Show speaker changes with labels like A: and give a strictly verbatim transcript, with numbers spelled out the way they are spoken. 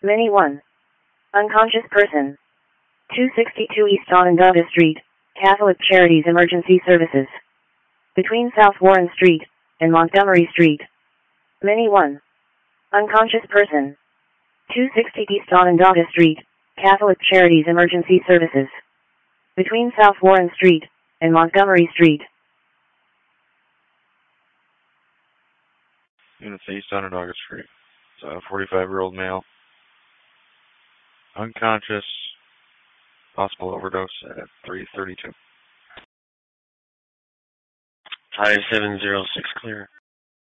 A: Many one. Unconscious person. two sixty-two East Onondaga Street, Catholic Charities Emergency Services. Between South Warren Street and Montgomery Street. Many one. Unconscious person. two sixty East Onondaga Street, Catholic Charities Emergency Services. Between South Warren Street and Montgomery Street.
B: Units East Onondaga Street. It's a forty-five-year-old male. Unconscious. Possible overdose at three thirty-two.
C: five seven zero six clear.